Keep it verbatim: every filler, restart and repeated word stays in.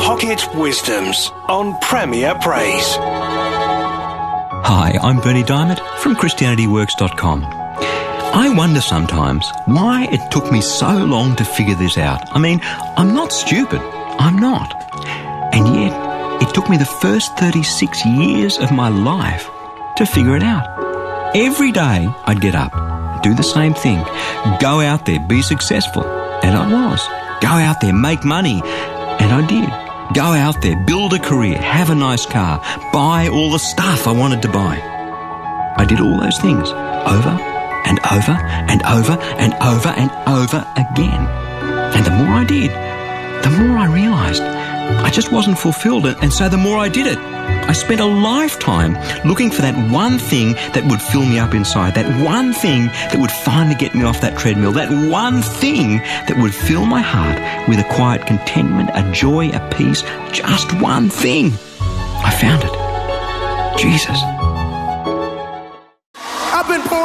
Pocket Wisdoms on Premier Praise. Hi, I'm Bernie Diamond from Christianity Works dot com. I wonder sometimes why it took me so long to figure this out. I mean, I'm not stupid. I'm not. And yet, it took me the first thirty-six years of my life to figure it out. Every day, I'd get up, do the same thing, go out there, be successful. And I was. Go out there, make money. And I did. Go out there, build a career, have a nice car, buy all the stuff I wanted to buy. I did all those things over and over and over and over and over again. And the more I did, the more I realised I just wasn't fulfilled. And so the more I did it, I spent a lifetime looking for that one thing that would fill me up inside, that one thing that would finally get me off that treadmill, that one thing that would fill my heart with a quiet contentment, a joy, a peace, just one thing. I found it. Jesus. I've been pouring